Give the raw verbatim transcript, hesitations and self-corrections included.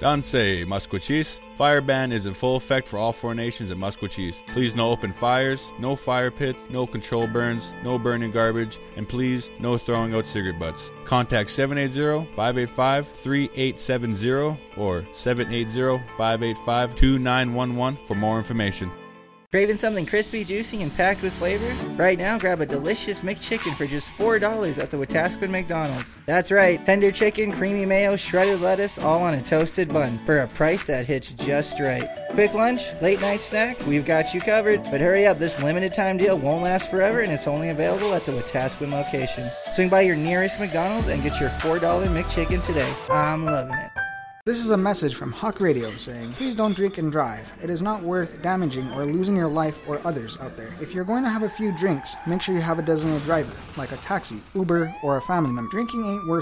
Danse, Musquachis. Fire ban is in full effect for all four nations at Musquachis. Please no open fires, no fire pits, no control burns, no burning garbage, and please no throwing out cigarette butts. Contact seven eight zero, five eight five, three eight seven zero or seven eight zero, five eight five, two nine one one for more information. Craving something crispy, juicy, and packed with flavor? Right now, grab a delicious McChicken for just four dollars at the Wetaskiwin McDonald's. That's right, tender chicken, creamy mayo, shredded lettuce, all on a toasted bun for a price that hits just right. Quick lunch, late night snack, we've got you covered. But hurry up, this limited time deal won't last forever and it's only available at the Wetaskiwin location. Swing by your nearest McDonald's and get your four dollar McChicken today. I'm loving it. This is a message from Huck Radio saying, please don't drink and drive. It is not worth damaging or losing your life or others out there. If you're going to have a few drinks, make sure you have a designated driver, like a taxi, Uber, or a family member. Drinking ain't worth